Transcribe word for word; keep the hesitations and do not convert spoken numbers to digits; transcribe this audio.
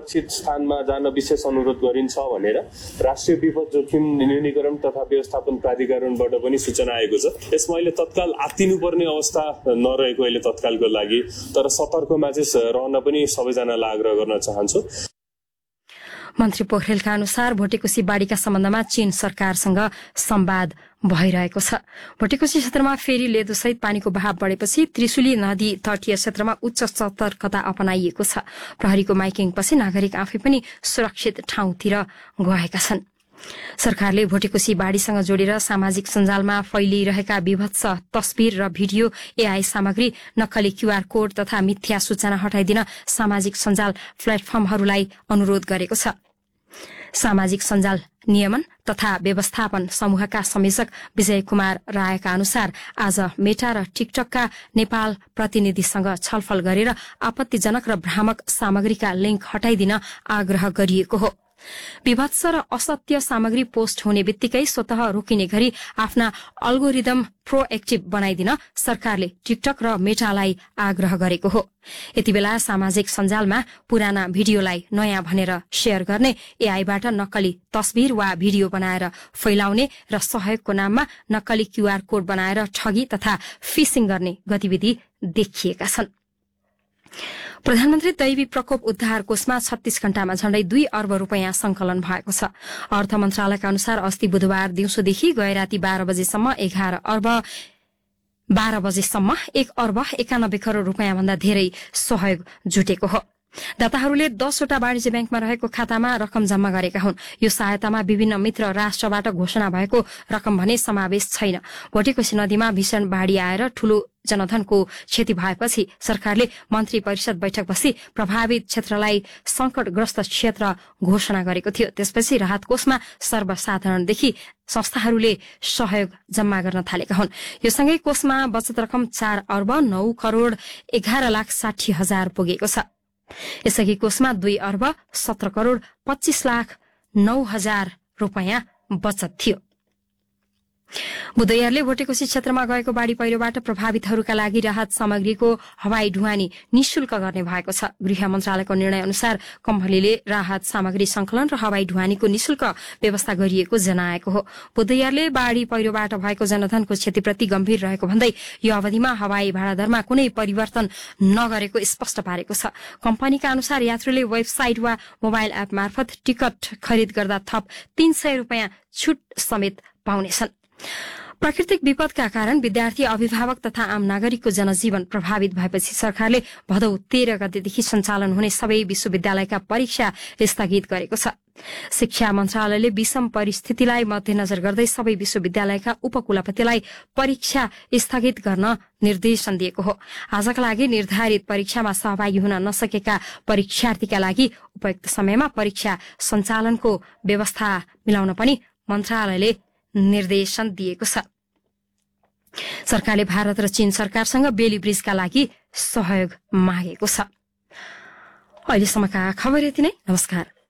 सुरक्षित स्थानमा जान विशेष अनुरोध गरिन्छ भनेर राष्ट्रिय विपद जोखिम न्यूनीकरण तथा व्यवस्थापन प्राधिकरणबाट पनि सूचना आएको छ। यसमा अहिले तत्काल आत्तिनुपर्ने अवस्था नरहेको अहिले तत्कालको लागि, तर सतर्कमा चाहिँ रहन पनि सबैजनालाई आग्रह गर्न चाहन्छु। मन्त्री पोखरेलका अनुसार भोटेकोशी बाढीका सम्बन्धमा चीन सरकारसँग संवाद भइरहेको छ। भोटेकोशी क्षेत्रमा फेरि लेदोसहित पानीको बहाव बढेपछि त्रिशुली नदी तटीय क्षेत्रमा उच्च सतर्कता अपनाइएको छ। प्रहरीको माइकिङपछि नागरिक आफै पनि सुरक्षित ठाउँतिर गएका छन्। सरकारले भोटेकोशी बाढीसँग जोडेर सामाजिक सञ्जालमा फैलिरहेका विभत्स तस्बिर र भिडियो, एआई सामग्री, नक्कली क्यूआर कोड तथा मिथ्या सूचना हटाइदिन सामाजिक सञ्जाल प्लेटफर्महरूलाई अनुरोध गरेको छ। सामाजिक सञ्जाल नियमन तथा व्यवस्थापन समूहका संयोजक विजय कुमार रायका अनुसार आज मेटा र टिकटकका नेपाल प्रतिनिधिसँग छलफल गरेर आपत्तिजनक र भ्रामक सामग्रीका लिंक हटाइदिन आग्रह गरिएको हो। विभत्स र असत्य सामग्री पोस्ट हुने बित्तिकै स्वतः रोकिने गरी आफ्ना अल्गोरिदम प्रोएक्टिभ बनाइदिन सरकारले टिकटक र मेटालाई आग्रह गरेको हो। यतिबेला सामाजिक सञ्जालमा पुराना भिडियोलाई नयाँ भनेर शेयर गर्ने, एआईबाट नक्कली तस्बिर वा भिडियो बनाएर फैलाउने र सहयोगको नाममा नक्कली क्यूआर कोड बनाएर ठगी तथा फिशिङ गर्ने गतिविधि देखिएका छन्। प्रधानमन्त्री दैवी प्रकोप उद्धार कोषमा छत्तीस घण्टामा झण्डै दुई अर्ब रूपियाँ संकलन भएको छ। अर्थ मन्त्रालयका अनुसार अस्ति बुधबार दिउँसोदेखि गए राति बाह्र बजेसम्म एघार अर्ब बाह्र बजेसम्म एक अर्ब एकानब्बे करोड़ रूपियाँ भन्दा धेरै सहयोग जुटेको हो। दाताहरूले दसवटा वाणिज्य ब्याङ्कमा रहेको खातामा रकम जम्मा गरेका हुन्। यो सहायतामा विभिन्न मित्र राष्ट्रबाट घोषणा भएको रकम भने समावेश छैन। भोटेकोशी नदीमा भीषण बाढ़ी आएर ठूलो जनधनको क्षति भएपछि सरकारले मन्त्री परिषद बैठक बसी प्रभावित क्षेत्रलाई संकटग्रस्त क्षेत्र घोषणा गरेको थियो। त्यसपछि राहत कोषमा सर्वसाधारणदेखि संस्थाहरूले सहयोग जम्मा गर्न थालेका हुन्। यो सँगै कोषमा बचत रकम चार अर्ब नौ करोड़ एघार लाख साठी हजार पुगेको छ। यसअघि कोषमा दुई अर्ब सत्र करोड़ पच्चीस लाख नौ हजार रूपियाँ बचत थियो। बुधबारले भोटेकोशी क्षेत्रमा गएको बाढ़ी पहिरोबाट प्रभावितहरूका लागि राहत सामग्रीको हवाई ढुवानी निशुल्क गर्ने भएको छ। गृह मन्त्रालयको निर्णय अनुसार कम्पनीले राहत सामग्री संकलन र हवाई ढुवानीको निशुल्क व्यवस्था गरिएको जनाएको हो। बुधबारले बाढ़ी पहिरोबाट भएको जनधनको क्षतिप्रति गम्भीर रहेको भन्दै यो अवधिमा हवाई भाडा दरमा कुनै परिवर्तन नगरेको स्पष्ट पारेको छ। कम्पनीका अनुसार यात्रुले वेबसाइट वा मोबाइल एप मार्फत टिकट खरिद गर्दा थप तीन सय रूपियाँ छुट समेत पाउनेछन्। प्राकृतिक विपदका कारण विद्यार्थी, अभिभावक तथा आम नागरिकको जनजीवन प्रभावित भएपछि सरकारले भदौ तेह्र गतेदेखि सञ्चालन हुने सबै विश्वविद्यालयका परीक्षा स्थगित गरेको छ। शिक्षा मन्त्रालयले विषम परिस्थितिलाई मध्यनजर गर्दै सबै विश्वविद्यालयका उपकुलपतिलाई परीक्षा स्थगित गर्न निर्देशन दिएको हो। आजका लागि निर्धारित परीक्षामा सहभागी हुन नसकेका परीक्षार्थीका लागि उपयुक्त समयमा परीक्षा सञ्चालनको व्यवस्था मिलाउन पनि मन्त्रालयले निर्देशन दिएको छ। सरकारले भारत र चीन सरकारसँग बेली ब्रिजका लागि सहयोग मागेको छ। अहिलेसम्मका खबर यति नै। नमस्कार।